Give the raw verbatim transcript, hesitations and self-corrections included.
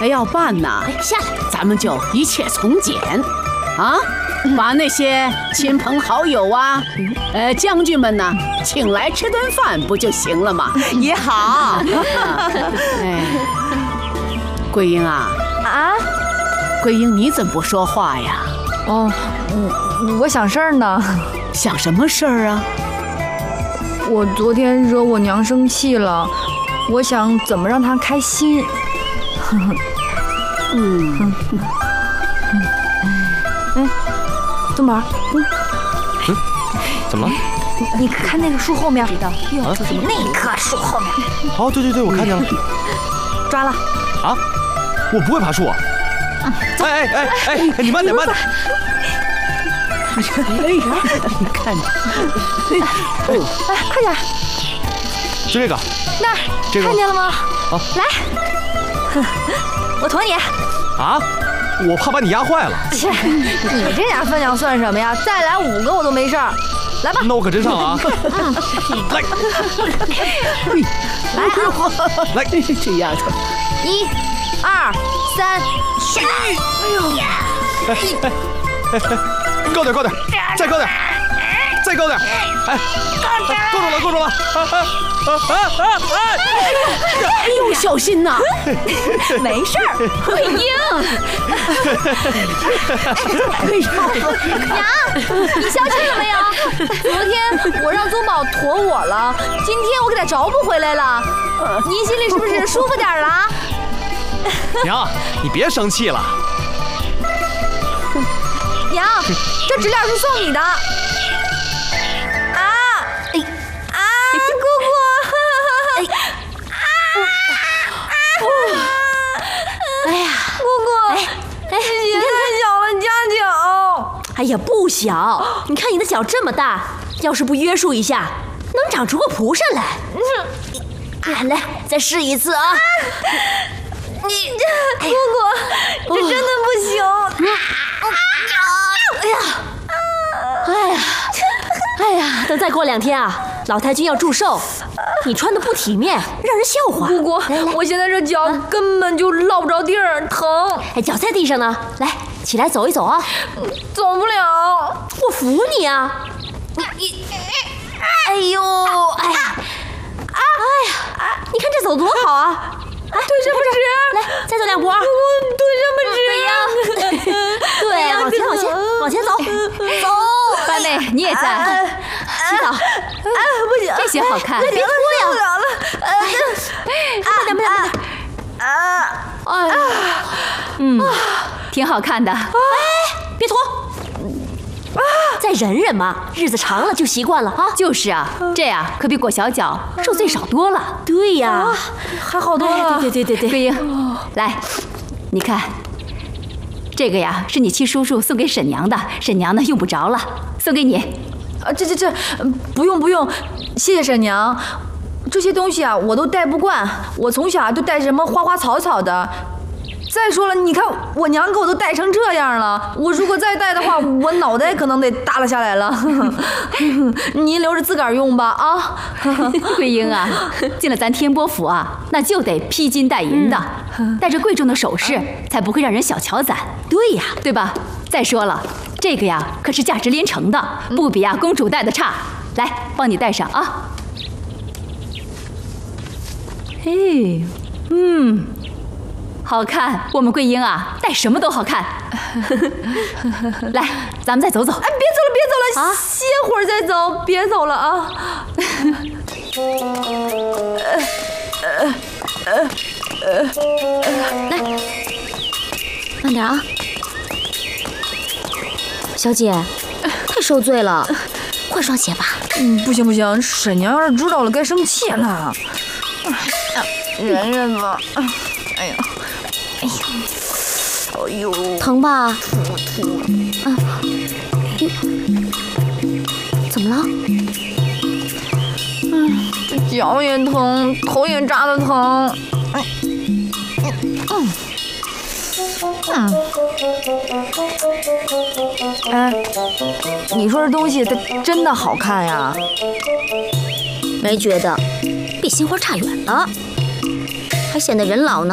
还要办呢。 下来， 咱们就一切从简，啊，把那些亲朋好友啊，呃，将军们呢，请来吃顿饭不就行了吗？ 也好。 哎，桂英啊， 啊， 桂英，你怎么不说话呀？ 哦，我我想事儿呢。 想什么事儿啊？ 我昨天惹我娘生气了，我想怎么让她开心。 嗯， 哎，东宝，嗯， 嗯，怎么了？ 你你看那个树后面，知道？ 啊， 那棵树后面。 哦，对对对，我看见了。 抓了。 啊？我不会爬树啊！哎哎哎哎，你慢点慢点。 哎呀，你看着， 哎，快点！ 就这个。 那儿， 这个看见了吗？ 好， 来，我驮你。 啊？我怕把你压坏了。 切，你这点分量算什么呀？再来五个我都没事儿。来吧。 那我可真上了啊！来， 来， 来， 这丫头， 一、二、三，去！哎呦， 哎哎哎哎，高点高点，再高点，再高点，哎，够住了够住了！啊啊啊啊啊！ 哎呦，小心呐！ 没事儿，桂英。娘，你消气了没有？昨天我让宗宝驮我了，今天我给他找补回来了。您心里是不是舒服点了？ 娘，你别生气了。 娘，这纸链是送你的。啊！哎啊！姑姑！ 哎呀， 姑姑， 哎哎， 鞋太小了，夹脚。 哎呀，不小，你看你的脚这么大，要是不约束一下，能长出个蒲扇来。啊，来，再试一次啊！ 你这姑姑，这真的不行。 哎呀，哎呀，哎呀，等再过两天啊，老太君要祝寿，你穿的不体面，让人笑话。 姑姑，我现在这脚根本就落不着地儿，疼。 哎，脚在地上呢，来，起来走一走啊！ 走不了， 我扶你啊！你你，哎呦，哎呀，啊，哎呀，你看这走多好啊！哎， 腿这么直， 来，再走两步啊！ 我腿这么直呀！ 对，往前往前往前走，走。 班妹，你也在洗澡。 哎，不行， 这鞋好看， 别脱呀！ 受不了了， 慢点慢点慢点。 啊！ 哎呀， 嗯，挺好看的。哎， 别脱。再忍忍嘛，日子长了就习惯了啊。 就是啊，这样可比裹小脚受罪少多了。 对呀， 还好多了。 对对对对对。 桂英，来，你看，这个呀是你七叔叔送给沈娘的，沈娘呢用不着了，送给你。 啊，这这这，不用不用，谢谢沈娘。这些东西啊，我都戴不惯，我从小都戴什么花花草草的。再说了，你看我娘给我都戴成这样了，我如果再戴的话，我脑袋可能得耷拉下来了。您留着自个儿用吧啊！ 桂英啊，进了咱天波府啊，那就得披金戴银的，戴着贵重的首饰，才不会让人小瞧咱。 对呀， 对吧？再说了，这个呀可是价值连城的，不比啊公主戴的差。来，帮你戴上啊。嘿，嗯。好看，我们桂英啊，戴什么都好看。来，咱们再走走。 哎，别走了，别走了，啊、歇会儿再走，别走了啊。 来，慢点啊，小姐，太受罪了，换双鞋吧。 嗯，不行不行，沈娘要是知道了该生气了。忍忍吧。哎呀。哎呦，哎呦， 疼吧？啊，怎么了？ 嗯，脚也疼，头也扎得疼。嗯嗯嗯。哎，你说这东西它真的好看呀？ 没觉得，比杏花差远了，还显得人老呢。